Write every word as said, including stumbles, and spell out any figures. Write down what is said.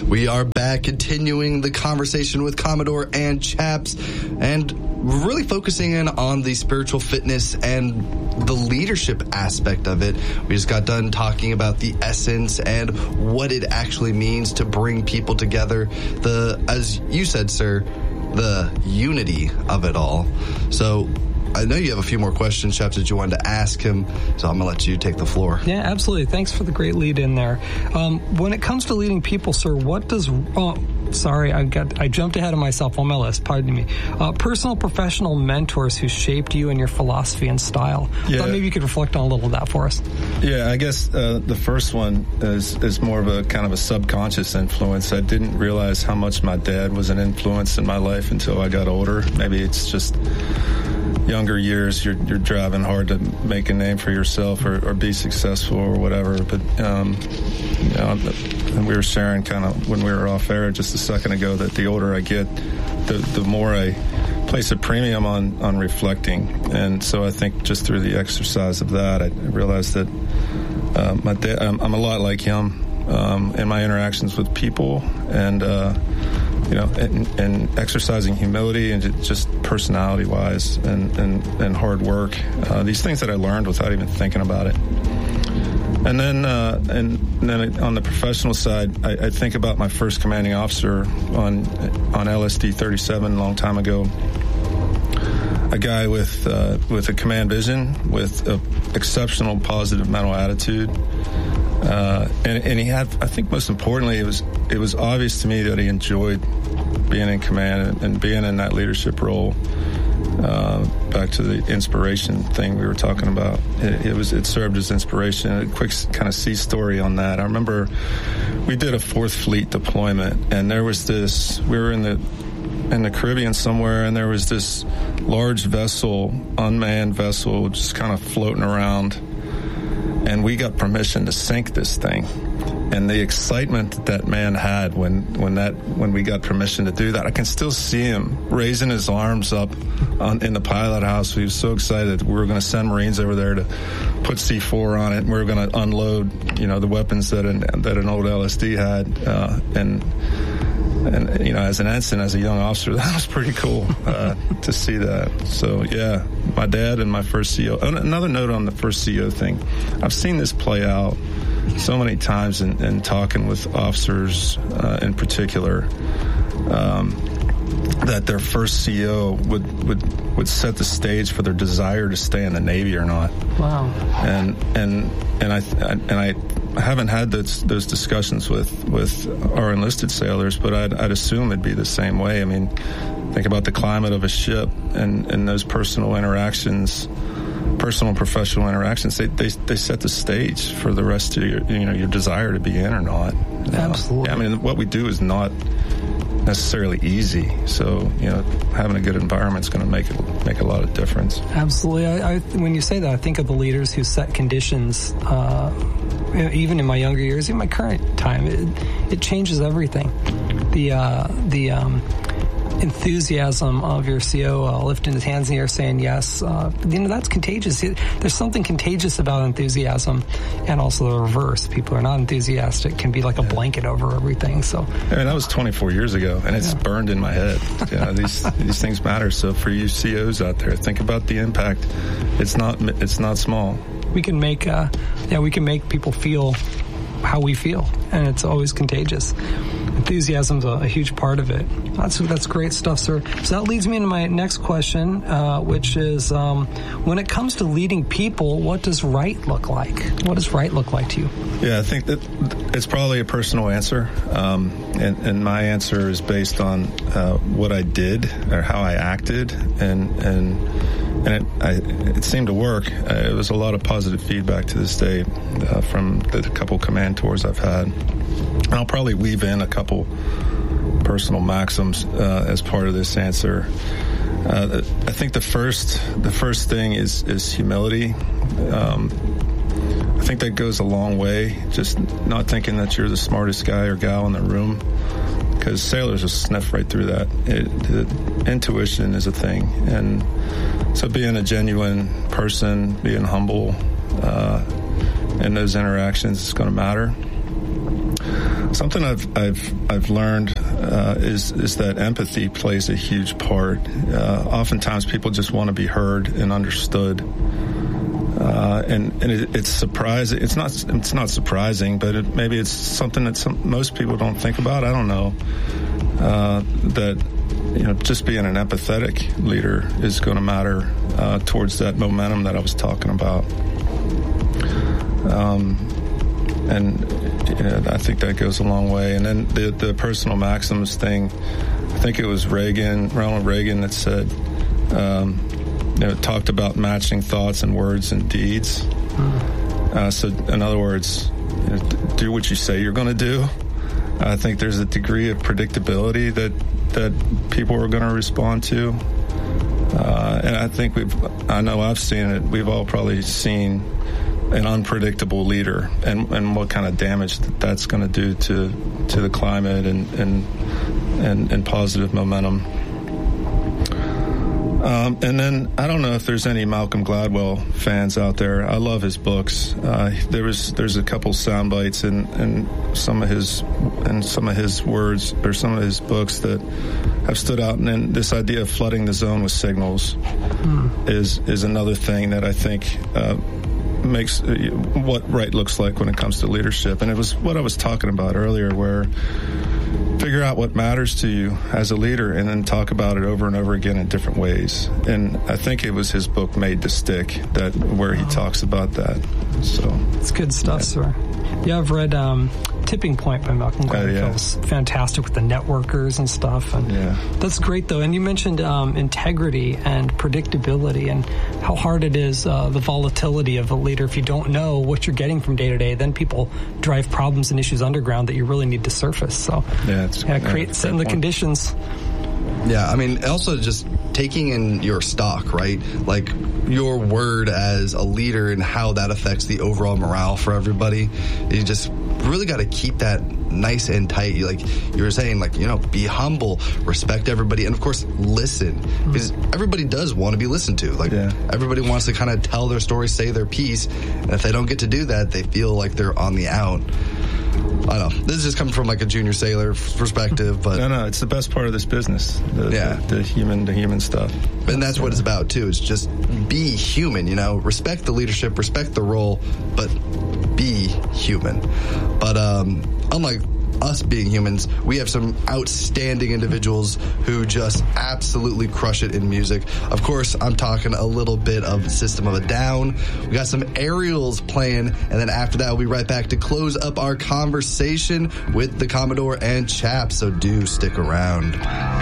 We are back, continuing the conversation with Commodore and Chaps, and really focusing in on the spiritual fitness and the leadership aspect of it. We just got done talking about the essence and what it actually means to bring people together. The, as you said, sir, the unity of it all. So I know you have a few more questions, Chaps, that you wanted to ask him, so I'm going to let you take the floor. Yeah, absolutely. Thanks for the great lead in there. Um, when it comes to leading people, sir, what does... Oh, sorry, I got I jumped ahead of myself on my list. Pardon me. Uh, personal, professional mentors who shaped you and your philosophy and style. Yeah. I thought maybe you could reflect on a little of that for us. Yeah, I guess uh, the first one is, is more of a kind of a subconscious influence. I didn't realize how much my dad was an influence in my life until I got older. Maybe it's just... younger years, you're you're driving hard to make a name for yourself or, or be successful or whatever. But um, you know, and we were sharing kind of when we were off air just a second ago that the older I get, the the more I place a premium on on reflecting. And so I think just through the exercise of that, I realized that uh, my dad, I'm, I'm a lot like him um, in my interactions with people and. Uh, You know, and, and exercising humility and just personality-wise and, and, and hard work. Uh, these things that I learned without even thinking about it. And then, uh, and, and then on the professional side, I, I think about my first commanding officer on on L S D thirty-seven a long time ago. A guy with uh, with a command vision, with an exceptional positive mental attitude. Uh, and, and he had, I think most importantly, it was it was obvious to me that he enjoyed being in command and, and being in that leadership role. Uh, back to the inspiration thing we were talking about. It, it was it served as inspiration. A quick kind of sea story on that. I remember we did a Fourth Fleet deployment, and there was this. We were in the in the Caribbean somewhere, and there was this large vessel, unmanned vessel, just kind of floating around. And we got permission to sink this thing. And the excitement that that man had when, when that when we got permission to do that, I can still see him raising his arms up on, in the pilot house. He was so excited. We were going to send Marines over there to put C four on it, and we were going to unload, you know, the weapons that an, that an old L S D had. Uh, and and you know, as an ensign, as a young officer, that was pretty cool uh, to see that. So yeah, my dad and my first C O. Another note on the first C O thing, I've seen this play out so many times in, in talking with officers uh, in particular, um, that their first C O would, would would set the stage for their desire to stay in the Navy or not. Wow. And and and I and I haven't had those those discussions with, with our enlisted sailors, but I'd, I'd assume it'd be the same way. I mean, think about the climate of a ship and, and those personal interactions. Personal and professional interactions, they, they they set the stage for the rest of your, you know, your desire to be in or not. Absolutely. Uh, I mean, what we do is not necessarily easy. So, you know, having a good environment is going to make it make a lot of difference. Absolutely. I, I, when you say that, I think of the leaders who set conditions. Uh, even in my younger years, in my current time, it, it changes everything. The uh, the um, enthusiasm of your C O uh, lifting his hands in the air saying yes, uh, you know, that's contagious. There's something contagious about enthusiasm, and also the reverse. People are not enthusiastic, can be like a blanket over everything. So, I mean, that was twenty-four years ago, and it's yeah. burned in my head. You know, these these things matter. So for you C Os out there, think about the impact. It's not it's not small. We can make uh, yeah, we can make people feel how we feel, and it's always contagious. Enthusiasm's a, a huge part of it. That's that's great stuff, sir. So that leads me into my next question, uh, which is, um, when it comes to leading people, what does right look like? What does right look like to you? Yeah, I think that it's probably a personal answer, um, and, and my answer is based on uh, what I did or how I acted, and and and it, I, it seemed to work. Uh, it was a lot of positive feedback to this day uh, from the couple command tours I've had. And I'll probably weave in a couple personal maxims uh, as part of this answer. Uh, I think the first the first thing is is humility. Um, I think that goes a long way. Just not thinking that you're the smartest guy or gal in the room, because sailors will sniff right through that. It, it, intuition is a thing, and so being a genuine person, being humble uh, in those interactions is going to matter. something I've I've I've learned uh, is is that empathy plays a huge part. Uh, oftentimes, people just want to be heard and understood, uh, and and it, it's surprising. It's not it's not surprising, but it, maybe it's something that some, most people don't think about. I don't know uh, that you know just being an empathetic leader is going to matter uh, towards that momentum that I was talking about. Um, and you know, I think that goes a long way. And then the the personal maxims thing, I think it was Reagan, Ronald Reagan, that said, um, you know, talked about matching thoughts and words and deeds. Mm. Uh, so, in other words, you know, do what you say you're going to do. I think there's a degree of predictability that that people are going to respond to. Uh, and I think we've, I know I've seen it. We've all probably seen an unpredictable leader, and, and what kind of damage that that's going to do to to the climate and and and, and positive momentum. Um, and then I don't know if there's any Malcolm Gladwell fans out there. I love his books. Uh, there was there's a couple sound bites in, in some of his and some of his words or some of his books that have stood out. And then this idea of flooding the zone with signals mm. is is another thing that I think uh, makes uh, what right looks like when it comes to leadership. And it was what I was talking about earlier, where figure out what matters to you as a leader and then talk about it over and over again in different ways. And I think it was his book Made to Stick that where he talks about that. So it's good stuff, yeah. sir. Yeah, I've read um, Tipping Point by Malcolm Gladwell. Uh, yeah. It's fantastic with the networkers and stuff. And yeah. That's great, though. And you mentioned um, integrity and predictability and how hard it is, uh, the volatility of a leader. If you don't know what you're getting from day to day, then people drive problems and issues underground that you really need to surface. So yeah, it's, yeah, create yeah, setting the conditions. Yeah, I mean, also just taking in your stock, right? Like your word as a leader and how that affects the overall morale for everybody. You just really got to keep that nice and tight. You, like you were saying, like, you know, be humble, respect everybody, and of course, listen. Because everybody does want to be listened to. Like yeah. everybody wants to kind of tell their story, say their piece, and if they don't get to do that, they feel like they're on the out. I don't know. This is just coming from like a junior sailor perspective, but no, no, it's the best part of this business. The, yeah, the, the human, the human stuff, and that's what it's about too. It's just be human. You know, respect the leadership, respect the role, but be human. But um, unlike us being humans, we have some outstanding individuals who just absolutely crush it in music. Of course, I'm talking a little bit of System of a Down. We got some Aerials playing, and then after that, we'll be right back to close up our conversation with the Commodore and Chaps, so do stick around.